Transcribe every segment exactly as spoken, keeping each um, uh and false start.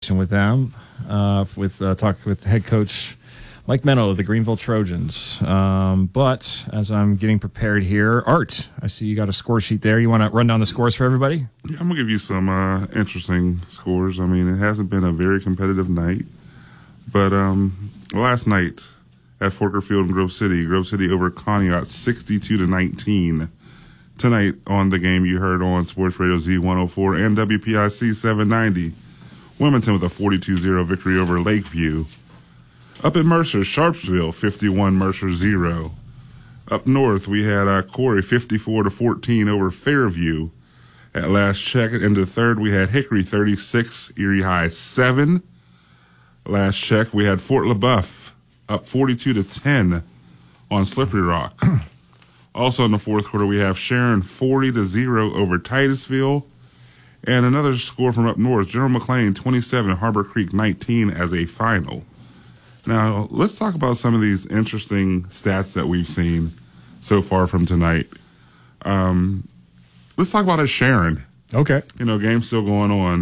conversation with them, uh, with uh, talk with head coach Mike Meno of the Greenville Trojans. Um, but as I'm getting prepared here, Art, I see you got a score sheet there. You want to run down the scores for everybody? Yeah, I'm going to give you some uh, interesting scores. I mean, it hasn't been a very competitive night. But um, last night at Forker Field in Grove City, Grove City over Conneaut sixty-two to nineteen. Tonight on the game you heard on Sports Radio Z one oh four and W P I C seven ninety. Wilmington with a forty-two zero victory over Lakeview. Up at Mercer, Sharpsville, fifty-one, Mercer zero. Up north, we had uh, Corey, fifty-four to fourteen over Fairview. At last check, into the third, we had Hickory, thirty-six, Erie High, seven. Last check, we had Fort LaBeouf, up forty-two to ten on Slippery Rock. Also in the fourth quarter, we have Sharon, forty to zero over Titusville. And another score from up north, General McLean, twenty-seven, Harbor Creek, nineteen as a final. Now, let's talk about some of these interesting stats that we've seen so far from tonight. Um, let's talk about a Sharon. Okay. You know, game's still going on.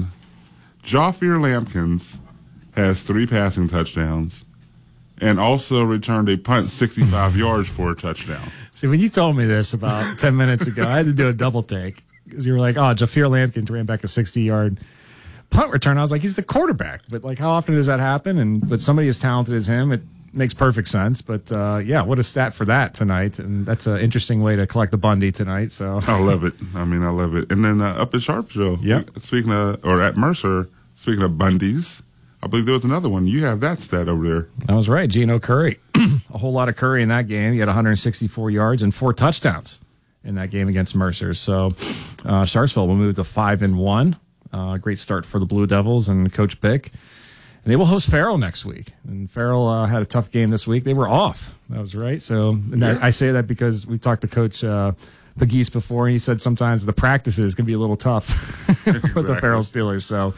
Jaffier Lampkins has three passing touchdowns and also returned a punt sixty-five yards for a touchdown. See, when you told me this about ten minutes ago, I had to do a double take because you were like, oh, Jaffier Lampkins ran back a sixty-yard punt return. I was like, he's the quarterback. But, like, how often does that happen? And with somebody as talented as him, it makes perfect sense. But, uh, yeah, what a stat for that tonight. And that's an interesting way to collect the Bundy tonight. So I love it. I mean, I love it. And then uh, up at Sharpsville, yeah. Speaking of, or at Mercer, speaking of Bundys, I believe there was another one. You have that stat over there. That was right. Geno Curry. A whole lot of Curry in that game. He had one hundred sixty-four yards and four touchdowns in that game against Mercer. So uh, Sharpsville will move to five and one. Uh, great start for the Blue Devils and Coach Bick. And they will host Farrell next week. And Farrell uh, had a tough game this week. They were off. That was right. So and yeah. I, I say that because we talked to Coach uh, Pegues before, and he said sometimes the practices can be a little tough exactly. with the Farrell Steelers. So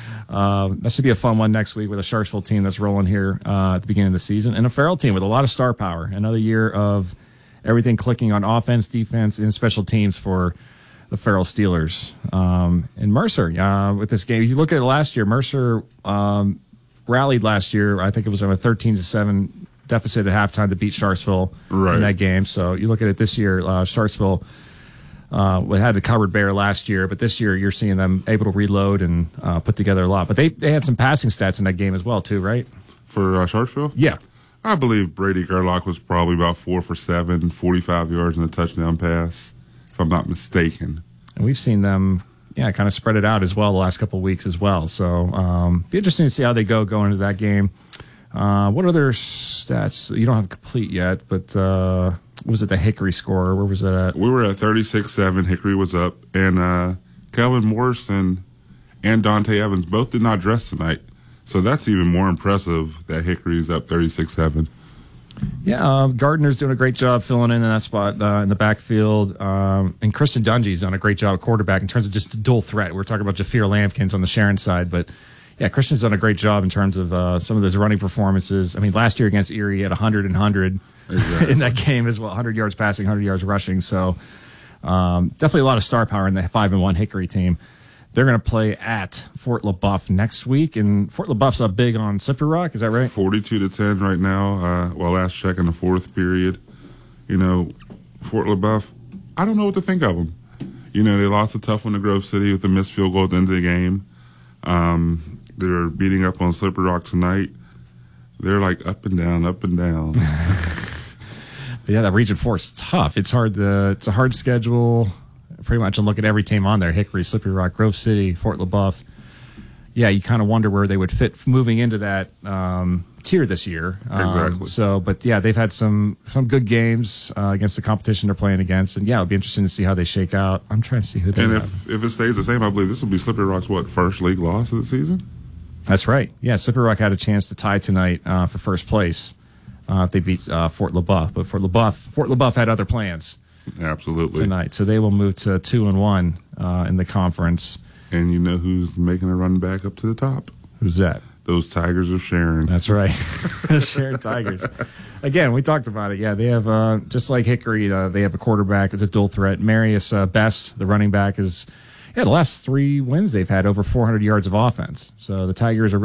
uh, that should be a fun one next week with a Sharpsville team that's rolling here uh, at the beginning of the season, and a Farrell team with a lot of star power. Another year of everything clicking on offense, defense, and special teams for the Farrell Steelers. Um, and Mercer, uh, with this game, if you look at it last year, Mercer um, rallied last year. I think it was on a thirteen to seven deficit at halftime to beat Sharpsville right. in that game. So you look at it this year, uh, Sharpsville uh, had the covered bear last year, but this year you're seeing them able to reload and uh, put together a lot. But they, they had some passing stats in that game as well, too, right? For uh, Sharpsville? Yeah. I believe Brady Gerlach was probably about four for seven, forty-five yards and a touchdown pass, if I'm not mistaken. And we've seen them, yeah, kind of spread it out as well the last couple of weeks as well. So um, be interesting to see how they go going into that game. Uh, what other stats? You don't have complete yet, but uh, was it the Hickory score? Where was that at? We were at thirty-six seven. Hickory was up. And uh, Kelvin Morrison and Dante Evans both did not dress tonight. So that's even more impressive that Hickory's up thirty-six seven. Yeah, uh, Gardner's doing a great job filling in in that spot uh, in the backfield. Um, and Christian Dungy's done a great job at quarterback in terms of just a dual threat. We're talking about Jaffier Lampkins on the Sharon side, but yeah, Christian's done a great job in terms of uh, some of those running performances. I mean, last year against Erie, he had one hundred and one hundred exactly. in that game as well, one hundred yards passing, one hundred yards rushing. So um, definitely a lot of star power in the five and one Hickory team. They're going to play at Fort LaBeouf next week, and Fort LaBeouf's up big on Slippery Rock. Is that right? forty-two to ten right now. Uh, well, last check in the fourth period. You know, Fort LaBeouf, I don't know what to think of them. You know, they lost a tough one to Grove City with the missed field goal at the end of the game. Um, they're beating up on Slippery Rock tonight. They're like up and down, up and down. Yeah, that Region four is tough. It's hard. To, it's a hard schedule. Pretty much, and look at every team on there: Hickory, Slippery Rock, Grove City, Fort LaBeouf. Yeah, you kind of wonder where they would fit moving into that um, tier this year. Um, exactly. So, but yeah, they've had some some good games uh, against the competition they're playing against, and yeah, it'll be interesting to see how they shake out. I'm trying to see who they and have. if if it stays the same, I believe this will be Slippery Rock's what first league loss of the season. That's right. Yeah, Slippery Rock had a chance to tie tonight uh, for first place uh, if they beat uh, Fort LaBeouf, but Fort LaBeouf, Fort LaBeouf had other plans. Absolutely. Tonight, so they will move to two and one uh, in the conference. And you know who's making a run back up to the top? Who's that? Those Tigers of Sharon. That's right, Sharon Tigers. Again, we talked about it. Yeah, they have uh, just like Hickory. Uh, they have a quarterback. It's a dual threat. Marius uh, Best, the running back, is yeah. The last three wins they've had over four hundred yards of offense. So the Tigers are.